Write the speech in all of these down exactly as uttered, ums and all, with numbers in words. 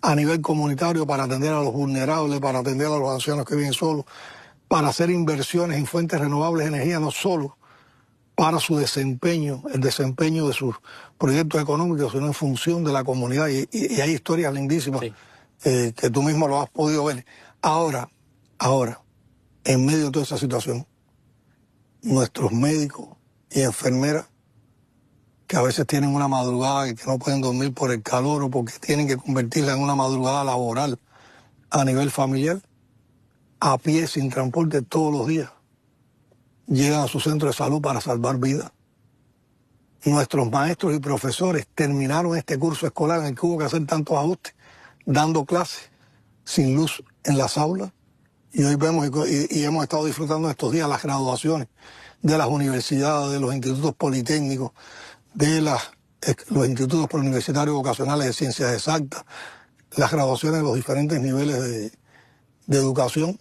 a nivel comunitario para atender a los vulnerables, para atender a los ancianos que viven solos, para hacer inversiones en fuentes renovables de energía, no solo para su desempeño, el desempeño de sus proyectos económicos, sino en función de la comunidad. Y, y, y hay historias lindísimas sí. eh, que tú mismo lo has podido ver. Ahora, ahora, en medio de toda esa situación, nuestros médicos y enfermeras, que a veces tienen una madrugada y que no pueden dormir por el calor o porque tienen que convertirla en una madrugada laboral a nivel familiar, a pie, sin transporte, todos los días, llegan a su centro de salud para salvar vidas. Nuestros maestros y profesores terminaron este curso escolar en el que hubo que hacer tantos ajustes, dando clases sin luz en las aulas, y hoy vemos y, y hemos estado disfrutando estos días las graduaciones de las universidades, de los institutos politécnicos, de las, los institutos preuniversitarios vocacionales de ciencias exactas, las graduaciones de los diferentes niveles de, de educación,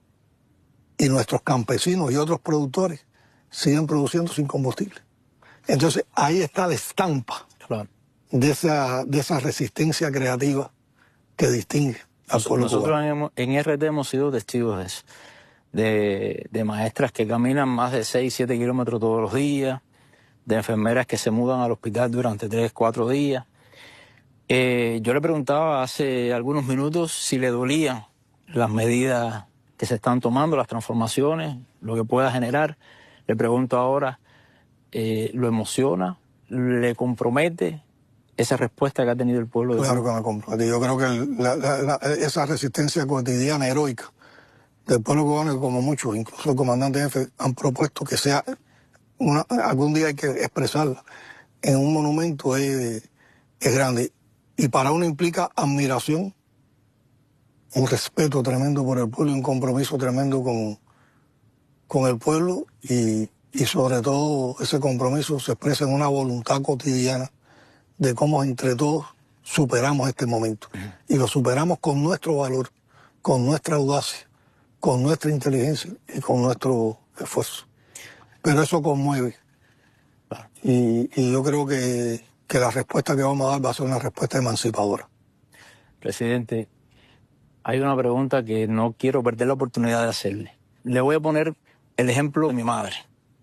y nuestros campesinos y otros productores siguen produciendo sin combustible. Entonces ahí está la estampa claro. de, esa, de esa resistencia creativa que distingue al pueblo Nosotros cubano. En, en R T hemos sido testigos de eso, de, de maestras que caminan más de seis, siete kilómetros todos los días, de enfermeras que se mudan al hospital durante tres, cuatro días. Eh, yo le preguntaba hace algunos minutos si le dolían las medidas que se están tomando, las transformaciones, lo que pueda generar. Le pregunto ahora, eh, ¿lo emociona? ¿Le compromete esa respuesta que ha tenido el pueblo? De claro que me compromete. Yo creo que la, la, la, esa resistencia cotidiana, heroica, del pueblo cubano, que como muchos, incluso el comandante jefe, han propuesto que sea, una, algún día hay que expresarla en un monumento, es, es grande. Y para uno implica admiración, un respeto tremendo por el pueblo y un compromiso tremendo con, con el pueblo, y, y sobre todo ese compromiso se expresa en una voluntad cotidiana de cómo entre todos superamos este momento. Y lo superamos con nuestro valor, con nuestra audacia, con nuestra inteligencia y con nuestro esfuerzo. Pero eso conmueve. Y, y yo creo que, que la respuesta que vamos a dar va a ser una respuesta emancipadora. Presidente, hay una pregunta que no quiero perder la oportunidad de hacerle. Le voy a poner el ejemplo de mi madre.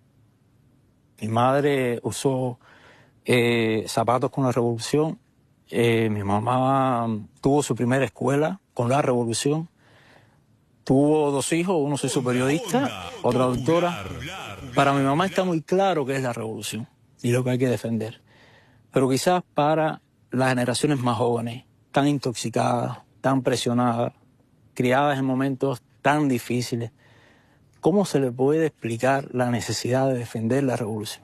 Mi madre usó eh, zapatos con la revolución. Eh, mi mamá tuvo su primera escuela con la revolución. Tuvo dos hijos, uno se hizo periodista, otra doctora. Para mi mamá está muy claro qué es la revolución y lo que hay que defender. Pero quizás para las generaciones más jóvenes, tan intoxicadas, tan presionadas, criadas en momentos tan difíciles, ¿cómo se le puede explicar la necesidad de defender la revolución?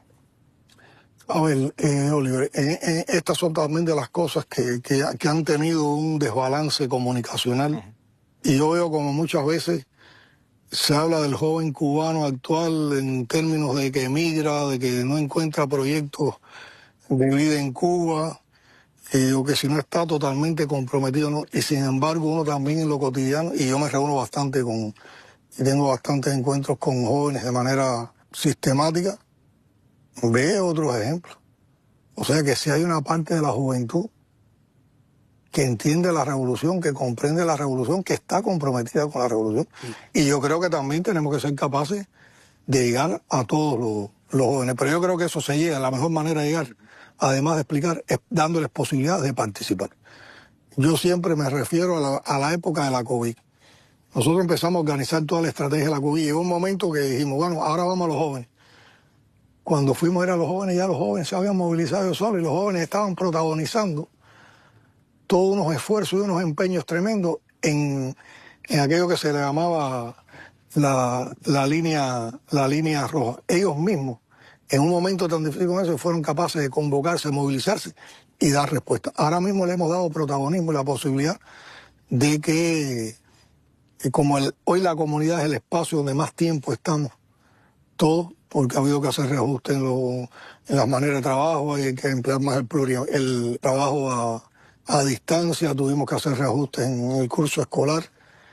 A ver, eh, Oliver, eh, eh, estas son también de las cosas que, que, que han tenido un desbalance comunicacional. Uh-huh. Y yo veo como muchas veces se habla del joven cubano actual en términos de que emigra, de que no encuentra proyectos de vida en Cuba, eh, o que si no está totalmente comprometido, ¿no? Y sin embargo uno también en lo cotidiano, y yo me reúno bastante con, y tengo bastantes encuentros con jóvenes de manera sistemática, ve otros ejemplos. O sea que si hay una parte de la juventud que entiende la revolución, que comprende la revolución, que está comprometida con la revolución. Sí. Y yo creo que también tenemos que ser capaces de llegar a todos los, los jóvenes. Pero yo creo que eso se llega, la mejor manera de llegar, además de explicar, es dándoles posibilidades de participar. Yo siempre me refiero a la, a la época de la COVID. Nosotros empezamos a organizar toda la estrategia de la COVID y llegó un momento que dijimos, bueno, ahora vamos a los jóvenes. Cuando fuimos a ir a los jóvenes, ya los jóvenes se habían movilizado solos y los jóvenes estaban protagonizando todos unos esfuerzos y unos empeños tremendos en, en aquello que se le llamaba la, la, línea, la línea roja. Ellos mismos, en un momento tan difícil como ese, fueron capaces de convocarse, movilizarse y dar respuesta. Ahora mismo le hemos dado protagonismo y la posibilidad de que, que como el, hoy la comunidad es el espacio donde más tiempo estamos, todos, porque ha habido que hacer reajustes en, lo, en las maneras de trabajo, hay que emplear más el, pluri, el trabajo a A distancia, tuvimos que hacer reajustes en el curso escolar.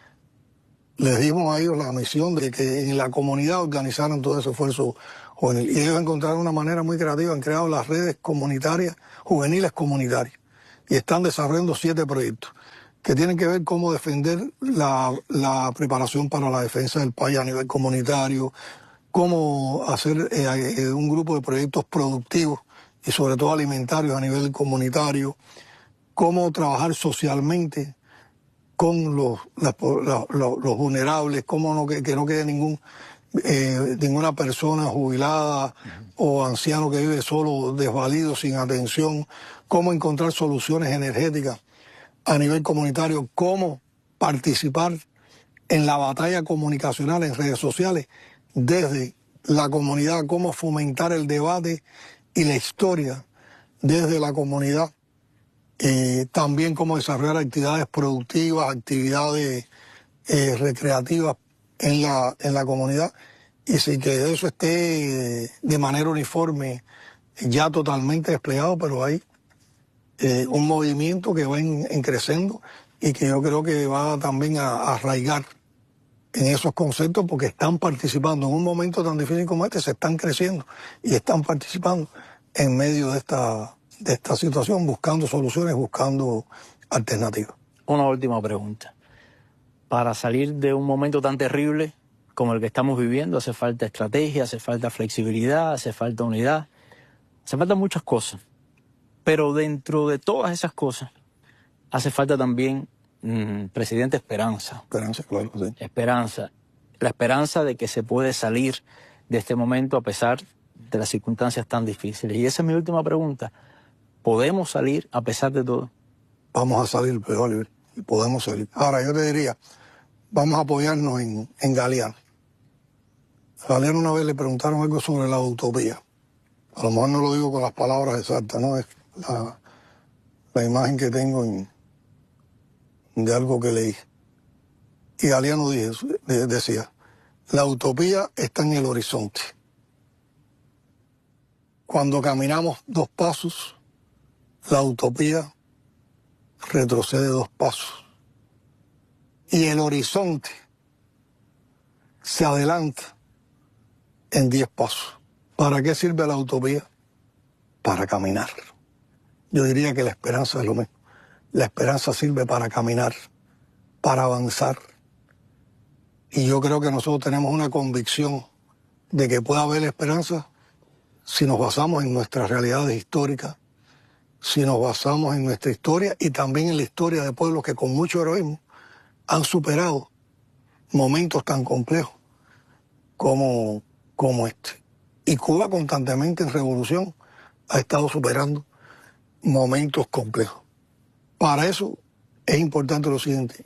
Les dimos a ellos la misión de que en la comunidad organizaran todo ese esfuerzo juvenil. Y ellos encontraron una manera muy creativa, han creado las redes comunitarias, juveniles comunitarias. Y están desarrollando siete proyectos. que tienen que ver cómo defender la, la preparación para la defensa del país a nivel comunitario, cómo hacer eh, un grupo de proyectos productivos y sobre todo alimentarios a nivel comunitario, cómo trabajar socialmente con los, las, los, los vulnerables, cómo no, que, que no quede ningún, eh, ninguna persona jubilada o anciano que vive solo, desvalido, sin atención, cómo encontrar soluciones energéticas a nivel comunitario, cómo participar en la batalla comunicacional en redes sociales desde la comunidad, cómo fomentar el debate y la historia desde la comunidad, eh, también cómo desarrollar actividades productivas, actividades eh, recreativas en la, en la comunidad, y sin que eso esté eh, de manera uniforme ya totalmente desplegado, pero hay eh, un movimiento que va en, en creciendo y que yo creo que va también a, a arraigar en esos conceptos, porque están participando en un momento tan difícil como este, se están creciendo y están participando en medio de esta, de esta situación, buscando soluciones, buscando alternativas. Una última pregunta. Para salir de un momento tan terrible como el que estamos viviendo, hace falta estrategia, hace falta flexibilidad, hace falta unidad, hace falta muchas cosas. Pero dentro de todas esas cosas, hace falta también, mmm, presidente, esperanza. Esperanza, claro, sí. Esperanza. La esperanza de que se puede salir de este momento a pesar de las circunstancias tan difíciles. Y esa es mi última pregunta. ¿Podemos salir a pesar de todo? Vamos a salir, pero Oliver, y podemos salir. Ahora, yo te diría, vamos a apoyarnos en, en Galeano. A Galeano una vez le preguntaron algo sobre la utopía. A lo mejor no lo digo con las palabras exactas, ¿no? Es la, la imagen que tengo en, de algo que leí. Y Galeano dije, decía, la utopía está en el horizonte. Cuando caminamos dos pasos, la utopía retrocede dos pasos. Y el horizonte se adelanta en diez pasos. ¿Para qué sirve la utopía? Para caminar. Yo diría que la esperanza es lo mismo. La esperanza sirve para caminar, para avanzar. Y yo creo que nosotros tenemos una convicción de que puede haber esperanza si nos basamos en nuestras realidades históricas, si nos basamos en nuestra historia y también en la historia de pueblos que con mucho heroísmo han superado momentos tan complejos como, como este. Y Cuba constantemente en revolución ha estado superando momentos complejos. Para eso es importante lo siguiente.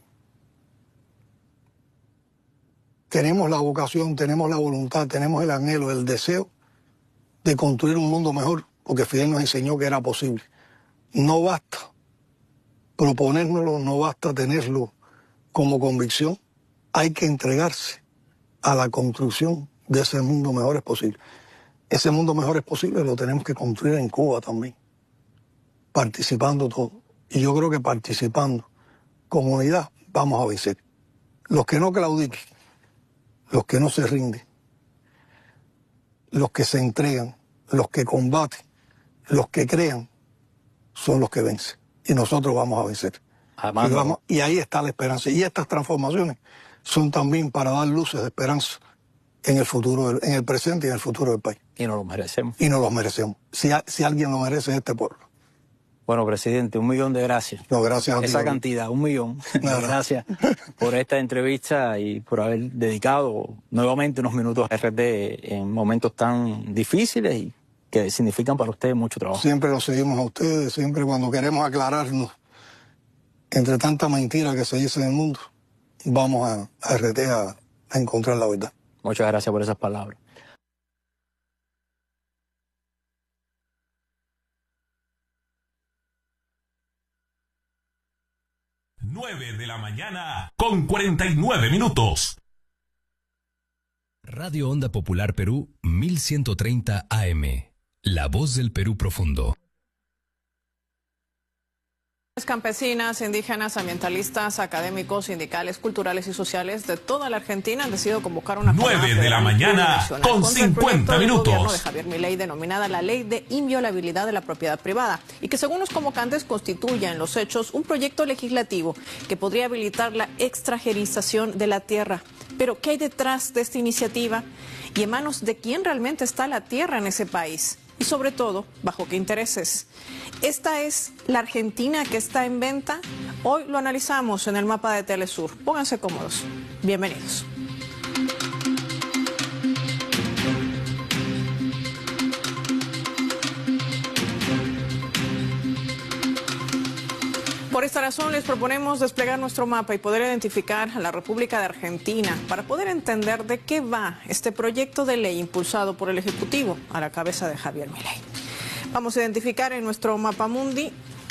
Tenemos la vocación, tenemos la voluntad, tenemos el anhelo, el deseo de construir un mundo mejor, porque Fidel nos enseñó que era posible. No basta proponérnoslo, no basta tenerlo como convicción, hay que entregarse a la construcción de ese mundo mejor es posible. Ese mundo mejor es posible, lo tenemos que construir en Cuba también, participando todos. Y yo creo que participando, con unidad, vamos a vencer. Los que no claudiquen, los que no se rinden, los que se entregan, los que combaten, los que crean, son los que vencen. Y nosotros vamos a vencer. Además, y, vamos, y ahí está la esperanza. Y estas transformaciones son también para dar luces de esperanza en el futuro, en el presente y en el futuro del país. Y nos lo merecemos. Y nos los merecemos. Si, si alguien lo merece es este pueblo. Bueno, presidente, un millón de gracias. No, gracias a ti. Esa cantidad, un millón. Nada. Gracias por esta entrevista y por haber dedicado nuevamente unos minutos a R T en momentos tan difíciles y que significan para ustedes mucho trabajo. Siempre lo seguimos a ustedes, siempre cuando queremos aclararnos entre tanta mentira que se dice en el mundo, vamos a, a R T a, a encontrar la verdad. Muchas gracias por esas palabras. nueve de la mañana con cuarenta y nueve minutos. Radio Onda Popular Perú mil ciento treinta A M. La voz del Perú profundo. Campesinas, indígenas, ambientalistas, académicos, sindicales, culturales y sociales de toda la Argentina han decidido convocar una nueve de la mañana con cincuenta minutos. El gobierno de Javier Milei, denominada la Ley de Inviolabilidad de la Propiedad Privada, y que según los convocantes constituye en los hechos un proyecto legislativo que podría habilitar la extranjerización de la tierra. Pero ¿qué hay detrás de esta iniciativa? ¿Y en manos de quién realmente está la tierra en ese país? Y sobre todo, ¿bajo qué intereses? ¿Esta es la Argentina que está en venta? Hoy lo analizamos en el mapa de Telesur. Pónganse cómodos. Bienvenidos. Por esta razón les proponemos desplegar nuestro mapa y poder identificar a la República de Argentina para poder entender de qué va este proyecto de ley impulsado por el Ejecutivo a la cabeza de Javier Milei. Vamos a identificar en nuestro mapa mundi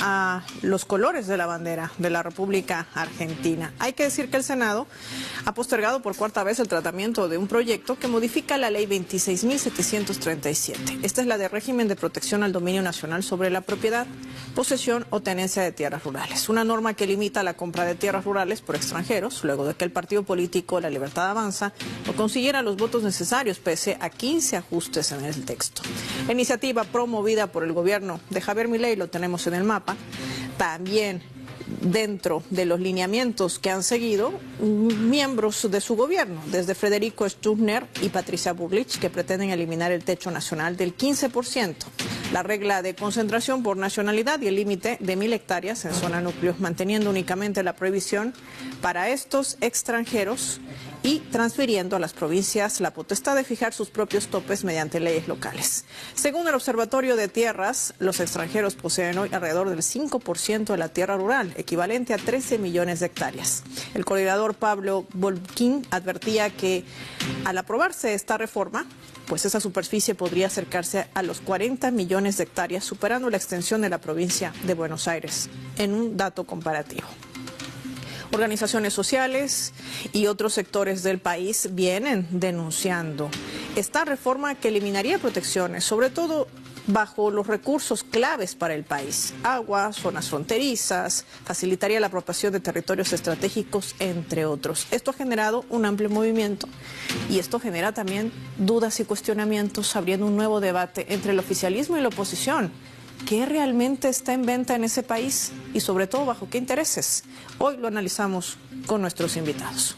a los colores de la bandera de la República Argentina. Hay que decir que el Senado ha postergado por cuarta vez el tratamiento de un proyecto que modifica la ley veintiséis mil setecientos treinta y siete. Esta es la de régimen de protección al dominio nacional sobre la propiedad, posesión o tenencia de tierras rurales. Una norma que limita la compra de tierras rurales por extranjeros, luego de que el partido político La Libertad Avanza no consiguiera los votos necesarios pese a quince ajustes en el texto. La iniciativa promovida por el gobierno de Javier Milei, lo tenemos en el mapa, también dentro de los lineamientos que han seguido miembros de su gobierno, desde Federico Sturner y Patricia Bullrich, que pretenden eliminar el techo nacional del quince por ciento, la regla de concentración por nacionalidad y el límite de mil hectáreas en zona núcleos, manteniendo únicamente la prohibición para estos extranjeros y transfiriendo a las provincias la potestad de fijar sus propios topes mediante leyes locales. Según el Observatorio de Tierras, los extranjeros poseen hoy alrededor del cinco por ciento de la tierra rural, equivalente a trece millones de hectáreas. El coordinador Pablo Volquín advertía que al aprobarse esta reforma, pues esa superficie podría acercarse a los cuarenta millones de hectáreas, superando la extensión de la provincia de Buenos Aires, en un dato comparativo. Organizaciones sociales y otros sectores del país vienen denunciando esta reforma que eliminaría protecciones, sobre todo bajo los recursos claves para el país: agua, zonas fronterizas, facilitaría la apropiación de territorios estratégicos, entre otros. Esto ha generado un amplio movimiento y esto genera también dudas y cuestionamientos, abriendo un nuevo debate entre el oficialismo y la oposición. ¿Qué realmente está en venta en ese país? Y sobre todo, ¿bajo qué intereses? Hoy lo analizamos con nuestros invitados.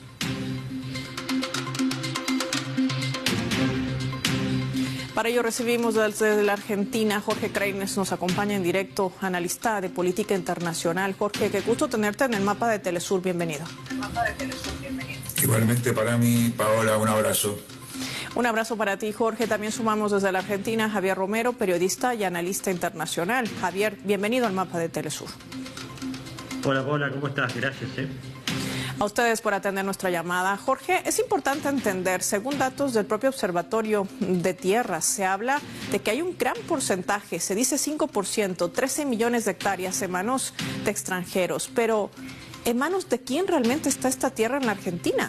Para ello recibimos desde la Argentina Jorge Kreines, nos acompaña en directo, analista de política internacional. Jorge, qué gusto tenerte en el mapa de Telesur, bienvenido. El mapa de Telesur, bienvenido. Igualmente para mí, Paola, un abrazo. Un abrazo para ti, Jorge. También sumamos desde la Argentina Javier Romero, periodista y analista internacional. Javier, bienvenido al mapa de Telesur. Hola, Paola, ¿cómo estás? Gracias. ¿eh? A ustedes por atender nuestra llamada. Jorge, es importante entender, según datos del propio Observatorio de Tierras, se habla de que hay un gran porcentaje, se dice cinco por ciento, trece millones de hectáreas en manos de extranjeros. Pero, ¿en manos de quién realmente está esta tierra en la Argentina?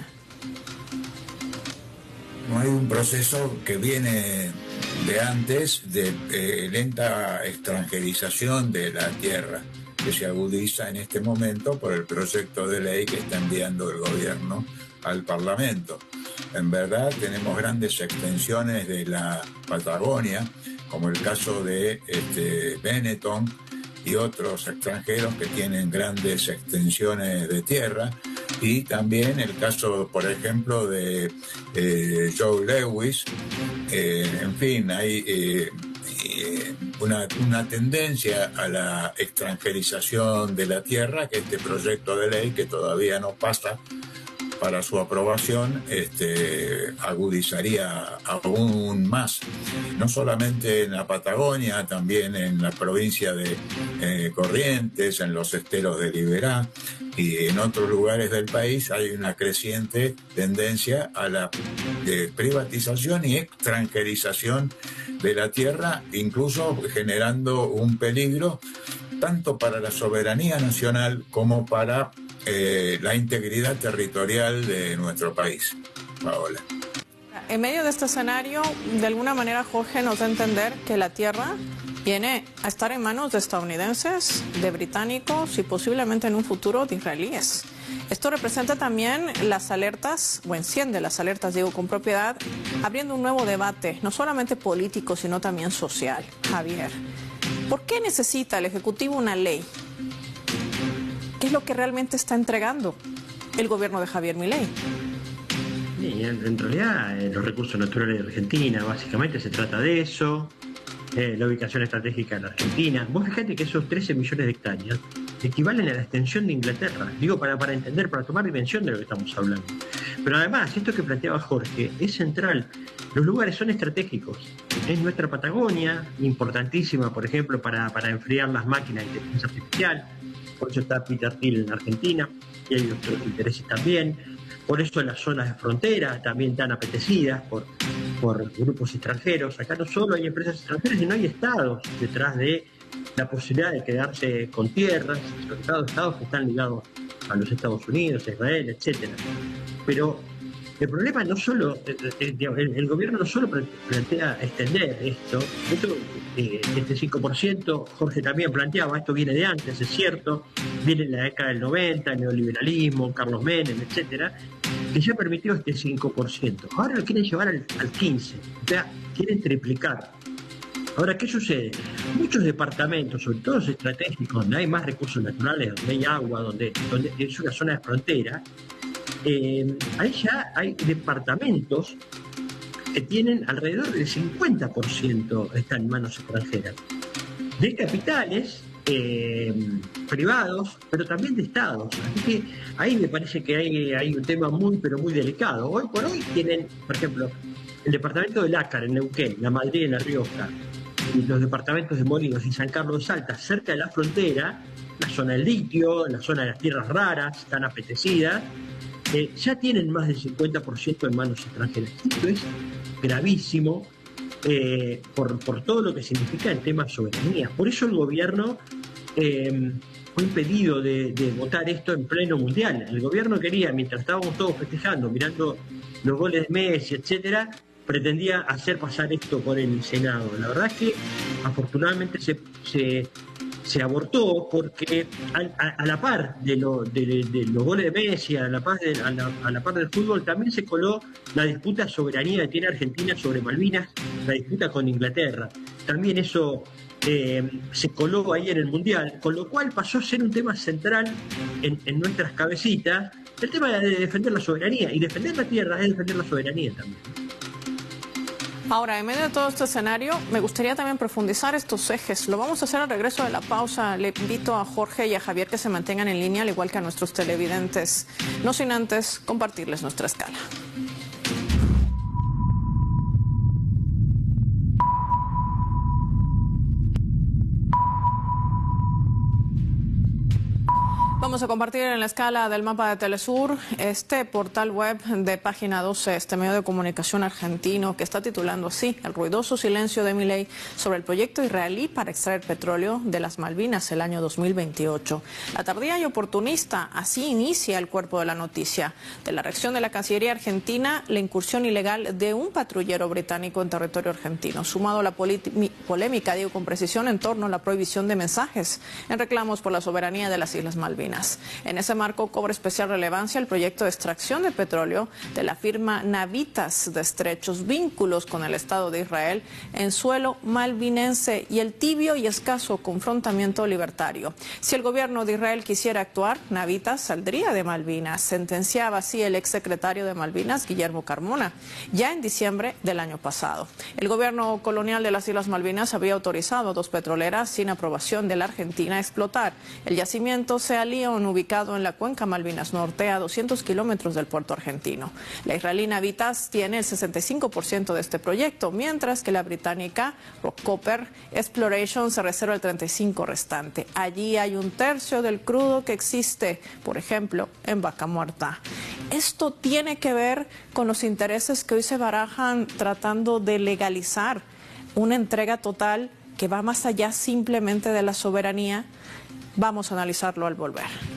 No hay un proceso que viene de antes de eh, lenta extranjerización de la tierra, que se agudiza en este momento por el proyecto de ley que está enviando el gobierno al Parlamento. En verdad tenemos grandes extensiones de la Patagonia, como el caso de este, Benetton y otros extranjeros que tienen grandes extensiones de tierra, y también el caso, por ejemplo, de eh, Joe Lewis. Eh, en fin, hay eh, eh, una, una tendencia a la extranjerización de la tierra que este proyecto de ley, que todavía no pasa para su aprobación, este, agudizaría aún más, no solamente en la Patagonia, también en la provincia de eh, Corrientes, en los esteros de Liberá y en otros lugares del país. Hay una creciente tendencia a la de privatización y extranjerización de la tierra, incluso generando un peligro tanto para la soberanía nacional como para eh, la integridad territorial de nuestro país. Paola. En medio de este escenario, de alguna manera, Jorge nos da a entender que la tierra viene a estar en manos de estadounidenses, de británicos y posiblemente en un futuro de israelíes. Esto representa también las alertas, o enciende las alertas, digo con propiedad, abriendo un nuevo debate, no solamente político, sino también social. Javier, ¿por qué necesita el Ejecutivo una ley? ¿Qué es lo que realmente está entregando el gobierno de Javier Milei? Sí, en, en realidad, eh, los recursos naturales de Argentina, básicamente se trata de eso, eh, la ubicación estratégica de la Argentina. Vos fíjate que esos trece millones de hectáreas equivalen a la extensión de Inglaterra, digo, para, para entender, para tomar dimensión de lo que estamos hablando. Pero además, esto que planteaba Jorge es central. Los lugares son estratégicos. Es nuestra Patagonia, importantísima, por ejemplo, para, para enfriar las máquinas de inteligencia artificial. Por eso está Peter Thiel en Argentina, y hay otros intereses también. Por eso las zonas de frontera también tan apetecidas por, por grupos extranjeros. Acá no solo hay empresas extranjeras, sino hay estados detrás de la posibilidad de quedarse con tierras, sobre todo estados que están ligados a los Estados Unidos, a Israel, etcétera. Pero el problema no solo, el, el, el gobierno no solo plantea extender esto, esto eh, este cinco por ciento, Jorge también planteaba, esto viene de antes, es cierto, viene en la década del noventa, el neoliberalismo, Carlos Menem, etcétera, que ya permitió este cinco por ciento. Ahora lo quieren llevar al, al quince por ciento, o sea, quieren triplicar. Ahora, ¿qué sucede? Muchos departamentos, sobre todo los estratégicos, donde hay más recursos naturales, donde hay agua, donde, donde es una zona de frontera, eh, ahí ya hay departamentos que tienen alrededor del cincuenta por ciento están en manos extranjeras. De capitales eh, privados, pero también de estados. Así que ahí me parece que hay, hay un tema muy, pero muy delicado. Hoy por hoy tienen, por ejemplo, el departamento de Lácar en Neuquén, La Madrid en La Rioja, y los departamentos de Molinos y San Carlos de Salta, cerca de la frontera, la zona del litio, la zona de las tierras raras, tan apetecidas, eh, ya tienen más del cincuenta por ciento en manos extranjeras. Esto es gravísimo eh, por, por todo lo que significa el tema de soberanía. Por eso el gobierno eh, fue impedido de, de votar esto en pleno mundial. El gobierno quería, mientras estábamos todos festejando, mirando los goles de Messi, etcétera, pretendía hacer pasar esto por el Senado. La verdad es que afortunadamente se, se, se abortó porque a, a, a la par de, lo, de, de, de los goles de Messi, a la, par de, a, la, a la par del fútbol, también se coló la disputa de soberanía que tiene Argentina sobre Malvinas, la disputa con Inglaterra. También eso eh, se coló ahí en el Mundial, con lo cual pasó a ser un tema central en, en nuestras cabecitas, el tema de defender la soberanía. Y defender la tierra es defender la soberanía también. Ahora, en medio de todo este escenario, me gustaría también profundizar estos ejes. Lo vamos a hacer al regreso de la pausa. Le invito a Jorge y a Javier que se mantengan en línea, al igual que a nuestros televidentes. No sin antes compartirles nuestra escala. Vamos a compartir en la escala del mapa de Telesur este portal web de Página doce, este medio de comunicación argentino que está titulando así: el ruidoso silencio de Milei sobre el proyecto israelí para extraer petróleo de las Malvinas el año dos mil veintiocho. La tardía y oportunista, así inicia el cuerpo de la noticia. De la reacción de la Cancillería argentina, la incursión ilegal de un patrullero británico en territorio argentino, sumado a la polémica, digo con precisión, en torno a la prohibición de mensajes en reclamos por la soberanía de las Islas Malvinas. En ese marco cobra especial relevancia el proyecto de extracción de petróleo de la firma Navitas, de estrechos vínculos con el Estado de Israel en suelo malvinense, y el tibio y escaso confrontamiento libertario. Si el gobierno de Israel quisiera actuar, Navitas saldría de Malvinas, sentenciaba así el exsecretario de Malvinas, Guillermo Carmona, ya en diciembre del año pasado. El gobierno colonial de las Islas Malvinas había autorizado a dos petroleras sin aprobación de la Argentina a explotar. El yacimiento Sea León, ubicado en la cuenca Malvinas Norte, a doscientos kilómetros del puerto argentino. La israelí Navitas tiene el sesenta y cinco por ciento de este proyecto, mientras que la británica Rockhopper Exploration se reserva el treinta y cinco por ciento restante. Allí hay un tercio del crudo que existe, por ejemplo, en Vaca Muerta. Esto tiene que ver con los intereses que hoy se barajan tratando de legalizar una entrega total que va más allá simplemente de la soberanía. Vamos a analizarlo al volver.